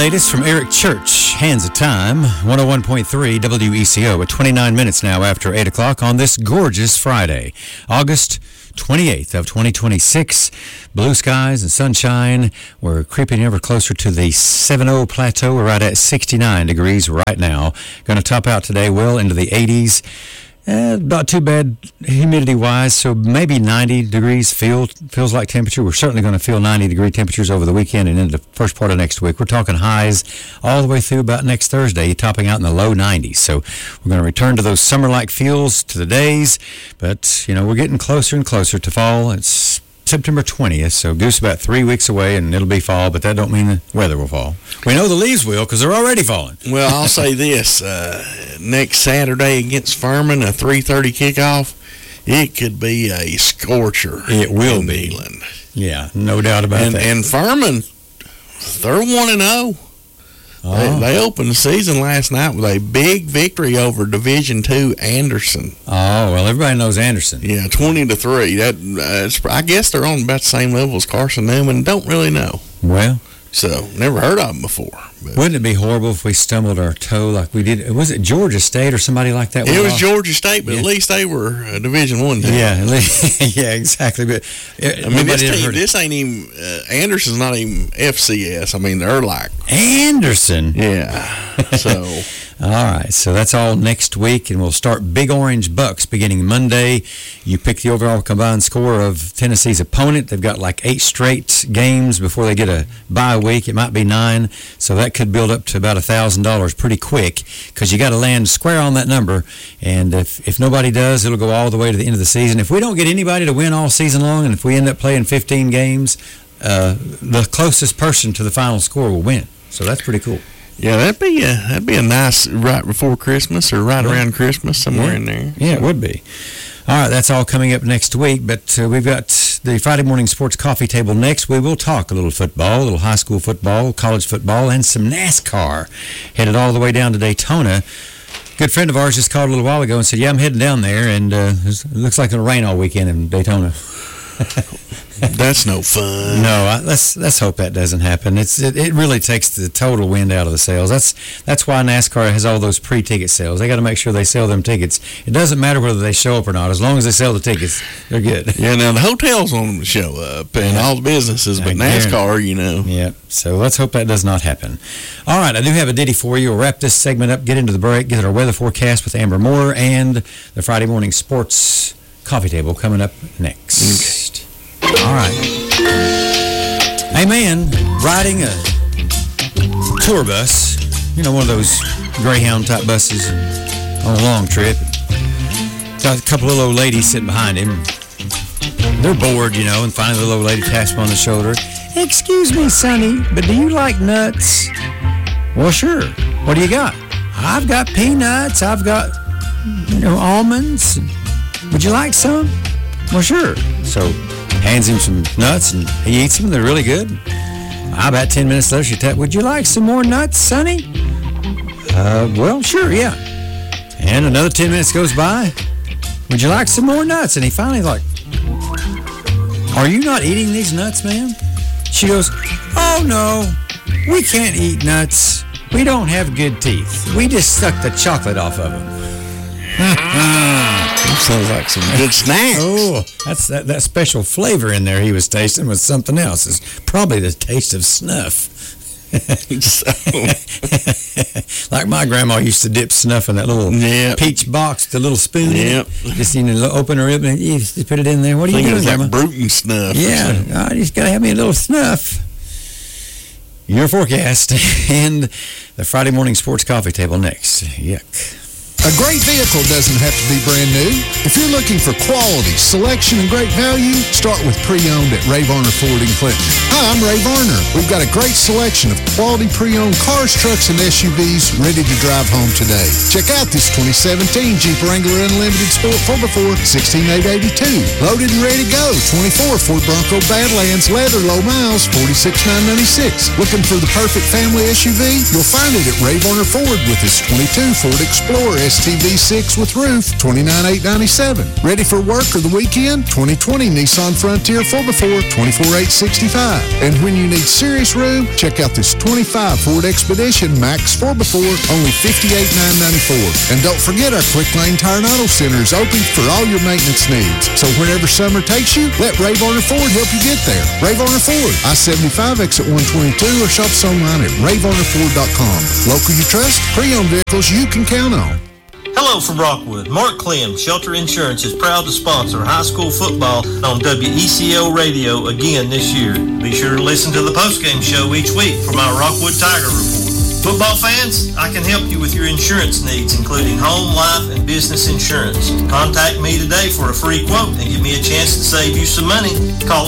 latest from Eric Church, Hands of Time, 101.3 WECO at 29 minutes now after 8 o'clock on this gorgeous Friday, August 28th of 2026. Blue skies and sunshine. We're creeping ever closer to the 7-0 plateau. We're right at 69 degrees right now. Going to top out today well into the 80s. Not too bad humidity-wise, so maybe 90 degrees feels like temperature. We're certainly going to feel 90-degree temperatures over the weekend and into the first part of next week. We're talking highs all the way through about next Thursday, topping out in the low 90s. So we're going to return to those summer-like feels to the days, but, we're getting closer and closer to fall. It's September 20th, so Goose about 3 weeks away, and it'll be fall, but that don't mean the weather will fall. We know the leaves will, because they're already falling. Well, I'll say this. Next Saturday against Furman, a 3:30 kickoff, it could be a scorcher. It will in be. England. Yeah, no doubt about that. And Furman, they're 1-0. Oh. They opened the season last night with a big victory over Division II Anderson. Oh, well, everybody knows Anderson. Yeah, 20-3. I guess they're on about the same level as Carson Newman. Don't really know. Well, so never heard of them before. But wouldn't it be horrible if we stumbled our toe like we did? Was it Georgia State or somebody like that? It was Georgia State, but at least they were Division I team. Yeah, yeah, exactly. But this ain't even Anderson's not even FCS. I mean, they're like Anderson. Yeah. So. All right, so that's all next week, and we'll start Big Orange Bucks beginning Monday. You pick the overall combined score of Tennessee's opponent. They've got like 8 straight games before they get a bye week. It might be 9, so that could build up to about $1,000 pretty quick because you got to land square on that number. And if nobody does, it'll go all the way to the end of the season. If we don't get anybody to win all season long, and if we end up playing 15 games, the closest person to the final score will win. So that's pretty cool. Yeah, that'd be a nice right before Christmas or right around Christmas, somewhere in there. Yeah, it would be. All right, that's all coming up next week, but we've got the Friday Morning Sports Coffee Table next. We will talk a little football, a little high school football, college football, and some NASCAR. Headed all the way down to Daytona. A good friend of ours just called a little while ago and said, yeah, I'm heading down there, and it looks like it'll rain all weekend in Daytona. That's no fun. No, let's hope that doesn't happen. It really takes the total wind out of the sales. That's why NASCAR has all those pre-ticket sales. They got to make sure they sell them tickets. It doesn't matter whether they show up or not. As long as they sell the tickets, they're good. Yeah, now the hotels want them to show up and all the businesses, but NASCAR, Yeah, so let's hope that does not happen. All right, I do have a ditty for you. We'll wrap this segment up, get into the break, get our weather forecast with Amber Moore, and the Friday Morning Sports Coffee Table coming up next. All right. Hey, man, riding a tour bus, one of those Greyhound-type buses on a long trip. Got a couple of old ladies sitting behind him. They're bored, and finally the little old lady taps him on the shoulder. Excuse me, Sonny, but do you like nuts? Well, sure. What do you got? I've got peanuts. I've got, almonds. Would you like some? Well, sure. So hands him some nuts, and he eats them. They're really good. About 10 minutes later, she tapped, would you like some more nuts, Sonny? Well, sure, yeah. And another 10 minutes goes by. Would you like some more nuts? And he finally are you not eating these nuts, ma'am? She goes, oh, no, we can't eat nuts. We don't have good teeth. We just suck the chocolate off of them. That sounds like some good snacks. Oh, that's that special flavor in there he was tasting was something else. It's probably the taste of snuff. Like my grandma used to dip snuff in that little peach box, the little spoon. Yep. Just open her up and you just put it in there. What are you doing, Grandma? Like Bruton snuff. Yeah, I just gotta have me a little snuff. Your forecast and the Friday Morning Sports Coffee Table next. Yuck. A great vehicle doesn't have to be brand new. If you're looking for quality, selection, and great value, start with pre-owned at Ray Varner Ford in Clinton. Hi, I'm Ray Varner. We've got a great selection of quality pre-owned cars, trucks, and SUVs ready to drive home today. Check out this 2017 Jeep Wrangler Unlimited Sport 4x4, $16,882. Loaded and ready to go. 24 Ford Bronco Badlands, leather, low miles, $46,996. Looking for the perfect family SUV? You'll find it at Ray Varner Ford with his 22 Ford Explorer STV6 with roof, $29,897. Ready for work or the weekend? 2020 Nissan Frontier 4x4, $24,865. And when you need serious room, check out this 25 Ford Expedition Max 4x4, only $58,994. And don't forget our Quick Lane Tire and Auto Center is open for all your maintenance needs. So whenever summer takes you, let Ray Varner Ford help you get there. Ray Varner Ford, I-75 exit 122, or shop us online at rayvarnerford.com. Local you trust, pre-owned vehicles you can count on. Hello from Rockwood. Mark Clem, Shelter Insurance, is proud to sponsor high school football on WECO Radio again this year. Be sure to listen to the postgame show each week for my Rockwood Tiger Report. Football fans, I can help you with your insurance needs, including home, life, and business insurance. Contact me today for a free quote and give me a chance to save you some money. Call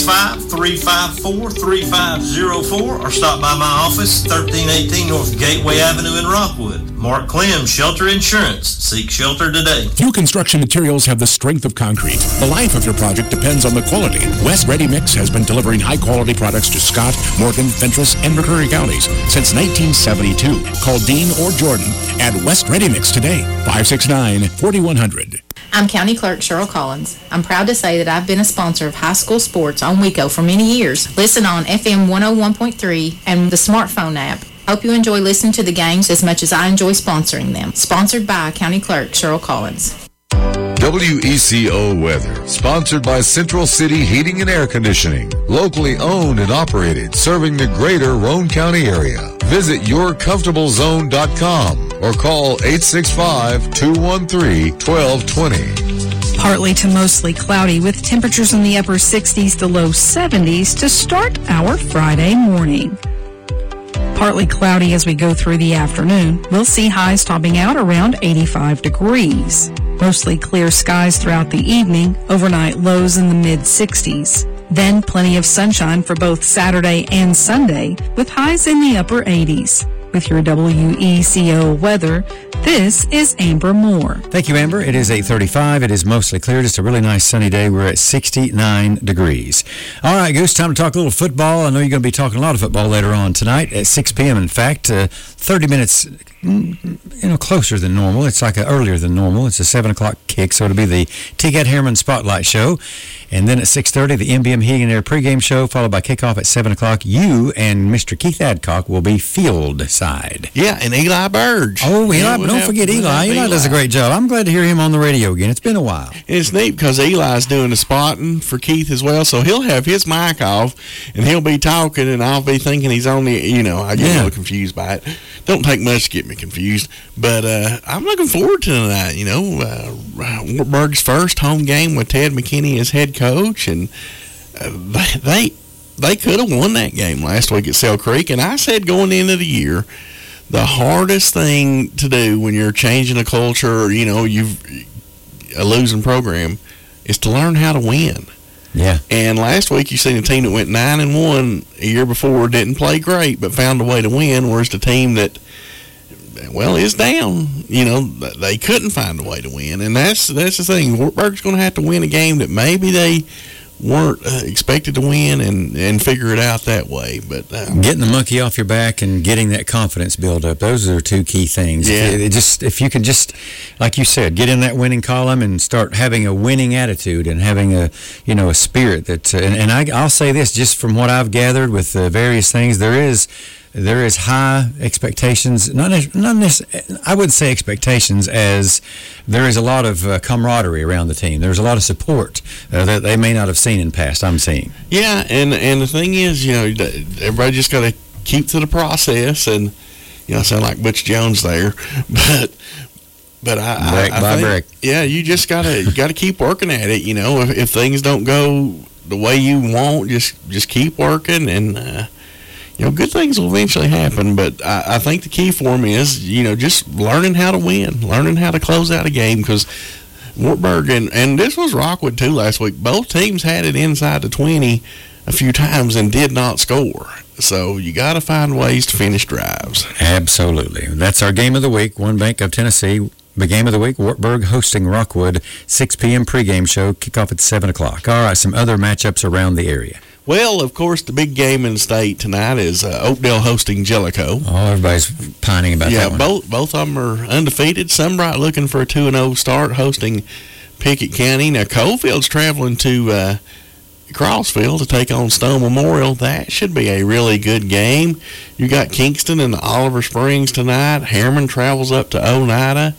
865-354-3504 or stop by my office, 1318 North Gateway Avenue in Rockwood. Mark Clem, Shelter Insurance. Seek shelter today. Few construction materials have the strength of concrete. The life of your project depends on the quality. West Ready Mix has been delivering high-quality products to Scott, Morgan, Fentress, and McCreary counties since 1972. Call Dean or Jordan at West Ready Mix today, 569-4100. I'm County Clerk Cheryl Collins. I'm proud to say that I've been a sponsor of high school sports on WECO for many years. Listen on FM 101.3 and the smartphone app. Hope you enjoy listening to the games as much as I enjoy sponsoring them. Sponsored by County Clerk Cheryl Collins. WECO weather, sponsored by Central City Heating and Air Conditioning, locally owned and operated, serving the greater Roane County area. Visit yourcomfortablezone.com or call 865-213-1220. Partly to mostly cloudy with temperatures in the upper 60s to low 70s to start our Friday morning. Partly cloudy as we go through the afternoon. We'll see highs topping out around 85 degrees. Mostly clear skies throughout the evening, overnight lows in the mid-60s. Then plenty of sunshine for both Saturday and Sunday, with highs in the upper 80s. With your WECO weather, this is Amber Moore. Thank you, Amber. It is 8:35. It is mostly clear. Just a really nice sunny day. We're at 69 degrees. All right, Goose, time to talk a little football. I know you're going to be talking a lot of football later on tonight at 6 p.m. In fact, 30 minutes closer than normal. It's like earlier than normal. It's a 7 o'clock kick, so it'll be the T-Cat Harriman Spotlight Show. And then at 6:30, the MBM Heating and Air pregame show, followed by kickoff at 7 o'clock. You and Mr. Keith Adcock will be field side. Yeah, and Eli Burge. Oh, Eli, don't forget Eli. Eli does a great job. I'm glad to hear him on the radio again. It's been a while. It's neat because Eli's doing the spotting for Keith as well, so he'll have his mic off, and he'll be talking, and I'll be thinking he's on the, I get a little confused by it. Don't take much to get me confused, but I'm looking forward to tonight. Wartburg's first home game with Ted McKinney as head coach, and they could have won that game last week at Sale Creek. And I said going into the year, the hardest thing to do when you're changing a culture or you've a losing program is to learn how to win. Yeah. And last week you seen a team that went 9-1 a year before, didn't play great, but found a way to win, whereas the team that is down. They couldn't find a way to win, and that's the thing. Wartburg's going to have to win a game that maybe they weren't expected to win and figure it out that way. But getting the monkey off your back and getting that confidence build up, those are two key things. Yeah. If you can just, like you said, get in that winning column and start having a winning attitude and having a spirit that and I'll say this, just from what I've gathered with various things, there is high expectations, not I wouldn't say expectations, as there is a lot of camaraderie around the team. There's a lot of support that they may not have seen in past, I'm seeing. Yeah, and the thing is, everybody just got to keep to the process, and, I sound like Butch Jones there, but I think, yeah, you just got to keep working at it, if things don't go the way you want, just keep working, and, good things will eventually happen, but I think the key for me is, just learning how to win, learning how to close out a game, because Wartburg, and this was Rockwood too last week, both teams had it inside the 20 a few times and did not score. So you got to find ways to finish drives. Absolutely. That's our game of the week, One Bank of Tennessee. The game of the week, Wartburg hosting Rockwood, 6 p.m. pregame show, kickoff at 7 o'clock. All right, some other matchups around the area. Well, of course, the big game in the state tonight is Oakdale hosting Jellicoe. Oh, everybody's pining about that one. Yeah, both of them are undefeated. Sunbright looking for a 2-0 start, hosting Pickett County. Now, Coalfield's traveling to Crossville to take on Stone Memorial. That should be a really good game. You got Kingston and Oliver Springs tonight. Harriman travels up to Oneida.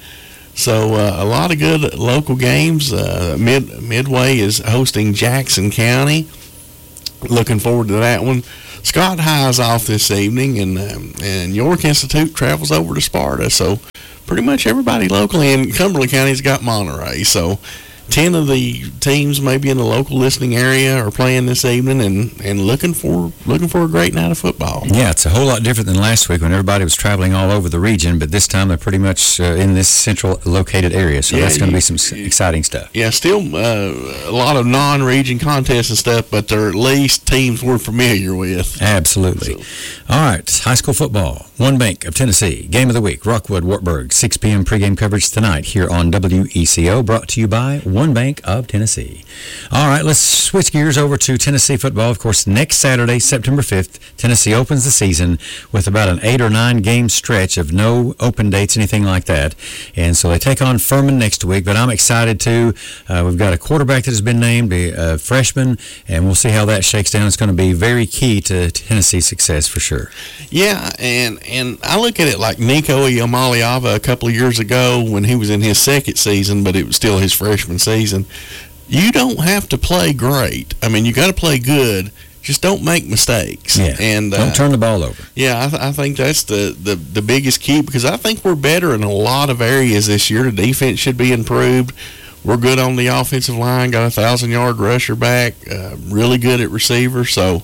So a lot of good local games. Midway is hosting Jackson County. Looking forward to that one. Scott High is off this evening, and York Institute travels over to Sparta. So pretty much everybody locally in Cumberland County's got Monterey. So 10 of the teams maybe in the local listening area are playing this evening and looking for a great night of football. Yeah, it's a whole lot different than last week when everybody was traveling all over the region, but this time they're pretty much in this central located area, so that's going to be some exciting stuff. Yeah, still a lot of non-region contests and stuff, but they're at least teams we're familiar with. Absolutely. So. All right, high school football. One Bank of Tennessee, game of the week, Rockwood, Wartburg, 6 p.m. pregame coverage tonight here on WECO, brought to you by One Bank of Tennessee. All right, let's switch gears over to Tennessee football. Of course, next Saturday, September 5th, Tennessee opens the season with about an 8 or 9 game stretch of no open dates, anything like that. And so they take on Furman next week, but I'm excited too. We've got a quarterback that has been named, a freshman, and we'll see how that shakes down. It's going to be very key to Tennessee's success for sure. Yeah, and I look at it like Nico Iamaliava a couple of years ago when he was in his second season, but it was still his freshman season. You don't have to play great. I mean, you got to play good. Just don't make mistakes. Yeah. And don't turn the ball over. Yeah, I think that's the biggest key, because I think we're better in a lot of areas this year. The defense should be improved. We're good on the offensive line. Got a 1,000-yard rusher back. Really good at receiver. So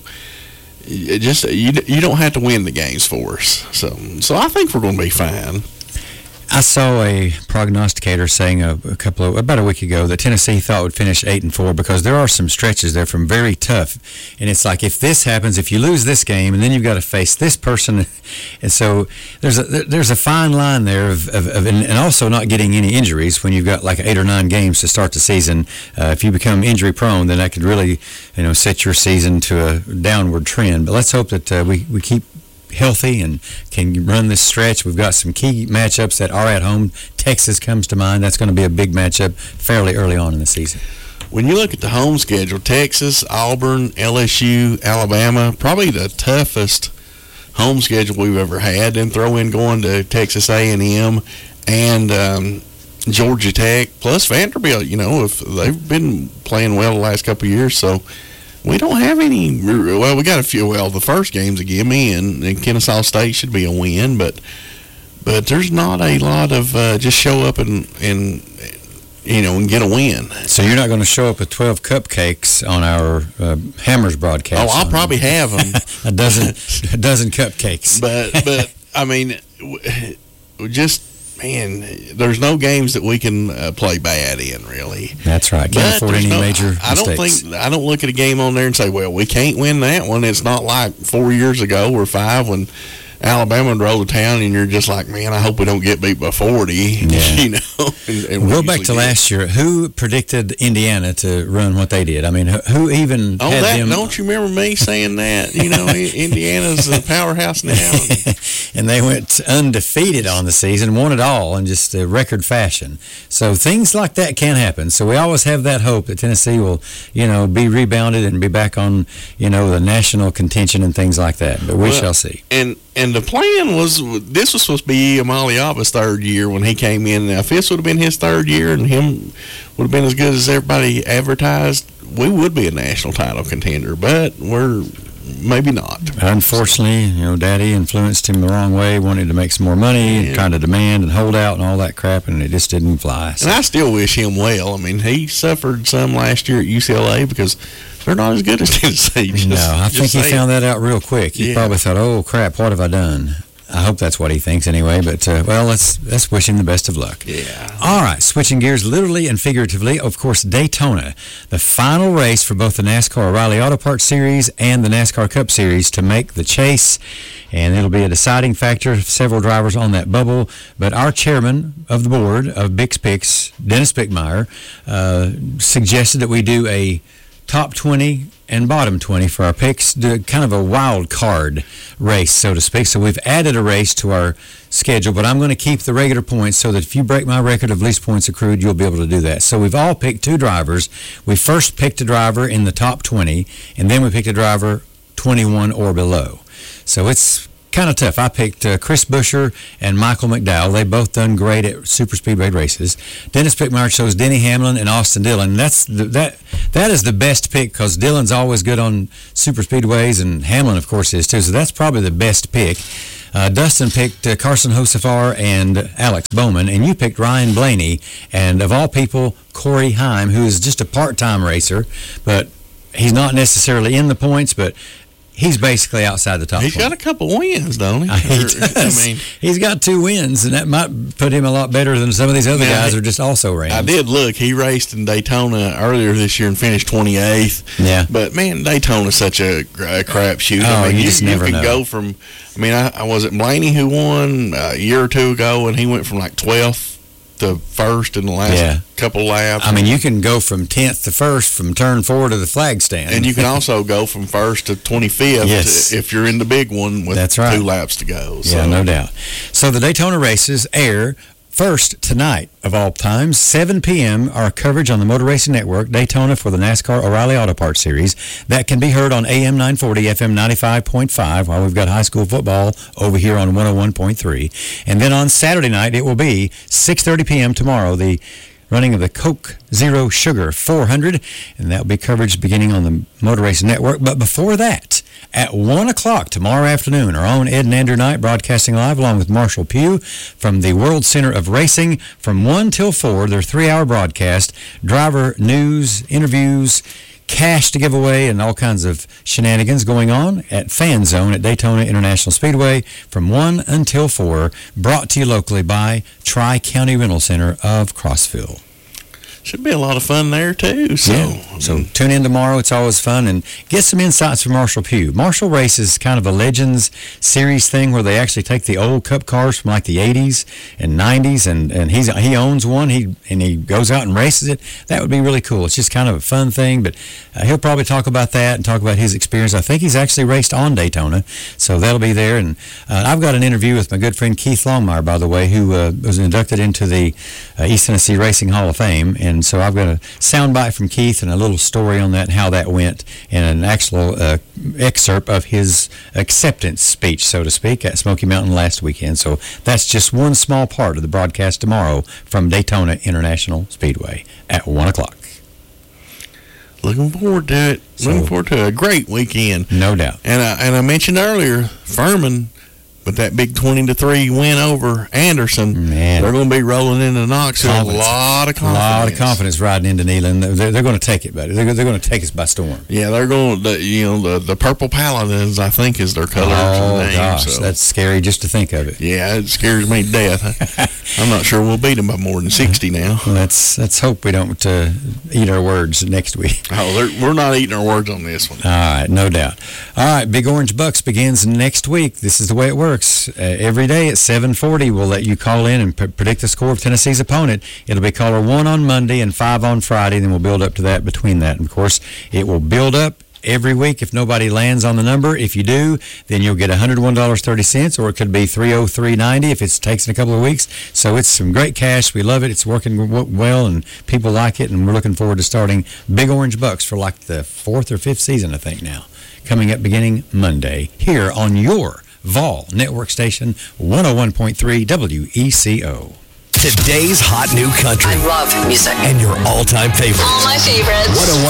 you don't have to win the games for us. So I think we're going to be fine. I saw a prognosticator saying about a week ago that Tennessee thought would finish 8-4 because there are some stretches there from very tough, and it's like if this happens, if you lose this game, and then you've got to face this person, and so there's a fine line there of and also not getting any injuries when you've got like 8 or 9 games to start the season. If you become injury prone, then that could really set your season to a downward trend. But let's hope that we keep healthy and can run this stretch. We've got some key matchups that are at home. Texas comes to mind. That's going to be a big matchup fairly early on in the season. When you look at the home schedule, Texas, Auburn, LSU, Alabama, probably the toughest home schedule we've ever had. Then throw in going to Texas A&M and Georgia Tech, plus Vanderbilt. If they've been playing well the last couple of years, so we don't have any. Well, we got a few. Well, the first game's a gimme, and Kennesaw State should be a win, but there's not a lot of just show up and get a win. So you're not going to show up with 12 cupcakes on our Hammers broadcast? Oh, I'll probably have them. a dozen cupcakes. But I mean, just. Man, there's no games that we can play bad in, really. That's right. Can't afford any major mistakes. I don't look at a game on there and say, well, we can't win that one. It's not like 4 years ago or 5 when Alabama rolled to town and you're just like, man, I hope we don't get beat by 40. Yeah. And go back to last year. Who predicted Indiana to run what they did? I mean, who even had them? Don't you remember me saying that? Indiana's a powerhouse now. And they went undefeated on the season, won it all in just a record fashion. So things like that can happen. So we always have that hope that Tennessee will, be rebounded and be back on, the national contention and things like that. But we shall see. And the plan was, this was supposed to be Iamaliava's third year when he came in. Now, if this would have been his third year and him would have been as good as everybody advertised, we would be a national title contender, but we're maybe not. Unfortunately, Daddy influenced him the wrong way, wanted to make some more money, and trying to demand and hold out and all that crap, and it just didn't fly. So. And I still wish him well. I mean, he suffered some last year at UCLA because they're not as good as Tennessee. I think he found that out real quick. He probably thought, oh, crap, what have I done? I hope that's what he thinks anyway, but, let's wish him the best of luck. Yeah. All right, switching gears literally and figuratively, of course, Daytona, the final race for both the NASCAR O'Reilly Auto Parts Series and the NASCAR Cup Series to make the chase, and it'll be a deciding factor, several drivers on that bubble, but our chairman of the board of Bix Picks, Dennis Bickmeyer, suggested that we do a top 20 and bottom 20 for our picks, do kind of a wild card race, so to speak. So we've added a race to our schedule, but I'm going to keep the regular points so that if you break my record of least points accrued, you'll be able to do that. So we've all picked 2 drivers. We first picked a driver in the top 20, and then we picked a driver 21 or below. So it's kind of tough. I picked Chris Buescher and Michael McDowell. They both done great at super speedway races. Dennis Pickmeyer chose Denny Hamlin and Austin Dillon. That is the best pick because Dillon's always good on super speedways, and Hamlin, of course, is too. So that's probably the best pick. Dustin picked Carson Hocevar and Alex Bowman, and you picked Ryan Blaney, and of all people, Corey Heim, who is just a part-time racer, but he's not necessarily in the points, but he's basically outside the top 20. He's got a couple wins, don't he? He does. He's got 2 wins, and that might put him a lot better than some of these other guys who are just also ran. I did look. He raced in Daytona earlier this year and finished 28th. Yeah. But, man, Daytona's such a crapshoot. Oh, you just never know. You can go from, I was at Blaney who won a year or 2 ago, and he went from like 12th to first in the last couple laps. You can go from 10th to first from turn 4 to the flag stand. And you can also go from first to 25th if you're in the big one with 2 laps to go. So. Yeah, no doubt. So the Daytona races air first tonight of all times, 7 p.m., our coverage on the Motor Racing Network, Daytona for the NASCAR O'Reilly Auto Parts Series. That can be heard on AM 940, FM 95.5, while we've got high school football over here on 101.3. And then on Saturday night, it will be 6:30 p.m. tomorrow, the running of the Coke Zero Sugar 400, and that will be coverage beginning on the Motor Racing Network. But before that, at 1 o'clock tomorrow afternoon, our own Ed and Andrew Knight broadcasting live along with Marshall Pugh from the World Center of Racing from 1 till 4, their 3-hour broadcast, driver news, interviews, cash to give away, and all kinds of shenanigans going on at Fan Zone at Daytona International Speedway from 1 until 4, brought to you locally by Tri-County Rental Center of Crossville. Should be a lot of fun there, too. So tune in tomorrow. It's always fun. And get some insights from Marshall Pugh. Marshall races kind of a Legends Series thing where they actually take the old Cup cars from like the 80s and 90s, and he owns one. He goes out and races it. That would be really cool. It's just kind of a fun thing, but he'll probably talk about that and talk about his experience. I think he's actually raced on Daytona, so that'll be there. And I've got an interview with my good friend Keith Longmire, by the way, who was inducted into the East Tennessee Racing Hall of Fame. And so I've got a soundbite from Keith and a little story on that and how that went, and an actual excerpt of his acceptance speech, so to speak, at Smoky Mountain last weekend. So that's just one small part of the broadcast tomorrow from Daytona International Speedway at 1 o'clock. Looking forward to it. Looking forward to a great weekend. No doubt. And I mentioned earlier, Furman, with that big 20-3 win over Anderson, they're going to be rolling into Knoxville. A lot of confidence. A lot of confidence riding into Neyland. They're going to take it, buddy. They're going to take us by storm. Yeah, they're going to, the Purple Paladins, I think, is their color. Oh, gosh, so. That's scary just to think of it. Yeah, it scares me to death. I'm not sure we'll beat them by more than 60 now. Well, let's hope we don't eat our words next week. Oh, we're not eating our words on this one. All right, no doubt. All right, Big Orange Bucks begins next week. This is the way it works. Every day at 7:40, we'll let you call in and predict the score of Tennessee's opponent. It'll be caller 1 on Monday and 5 on Friday, then we'll build up to that between that. And, of course, it will build up every week if nobody lands on the number. If you do, then you'll get $101.30, or it could be $303.90 if it takes a couple of weeks. So it's some great cash. We love it. It's working well, and people like it, and we're looking forward to starting Big Orange Bucks for like the 4th or 5th season, I think now, coming up beginning Monday here on your Vol Network Station 101.3 WECO. Today's hot new country. I love music. And your all-time favorites. All my favorites. 101.